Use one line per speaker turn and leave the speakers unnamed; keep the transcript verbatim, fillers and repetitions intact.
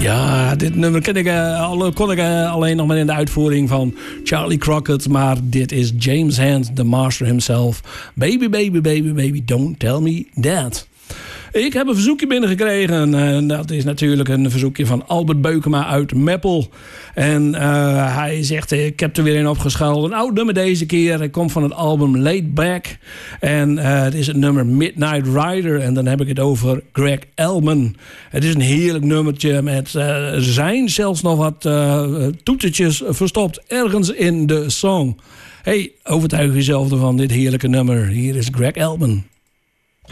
Ja, dit nummer ken ik, uh, kon ik uh, alleen nog maar in de uitvoering van Charlie Crockett. Maar dit is James Hand, the master himself. Baby, baby, baby, baby, don't tell me that. Ik heb een verzoekje binnengekregen. En dat is natuurlijk een verzoekje van Albert Beukema uit Meppel. En uh, hij zegt, ik heb er weer een opgeschuild. Een oud nummer deze keer. Het komt van het album Laid Back. En uh, het is het nummer Midnight Rider. En dan heb ik het over Greg Elman. Het is een heerlijk nummertje. Met, uh, er zijn zelfs nog wat uh, toetertjes verstopt ergens in de song. Hey, overtuig jezelf ervan, dit heerlijke nummer. Hier is Greg Elman.